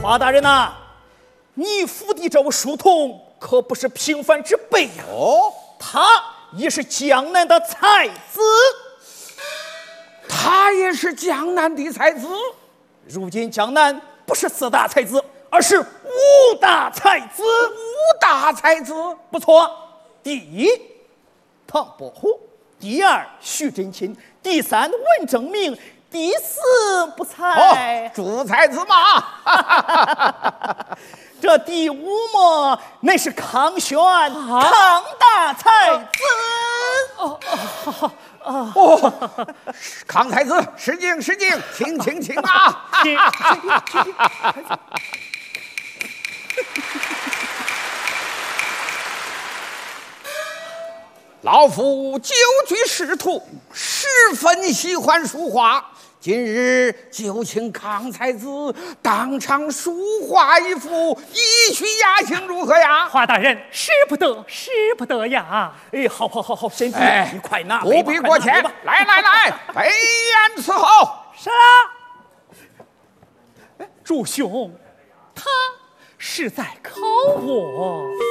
华大人呐，你府的这位书童可不是平凡之辈呀！ 哦， 他也是江南的才子。 他也是江南的才子。 如今江南不是4大才子，而是5大才子。 5大才子， 不错。第一，唐伯虎；第二，徐真卿；第三，文征明；第四，不才。 朱才子嘛。 这第5么，乃是康轩，康大才子。 康才子，失敬，请啊！ 请。 老夫久居仕途，十分喜欢书画。今日就请康才子当场书画一幅，以取雅兴，如何呀？ 华大人，使不得呀！ 哎，好，贤弟，你快拿， 不必过谦。来，飞檐伺候。 是啦。朱兄，他是在考我。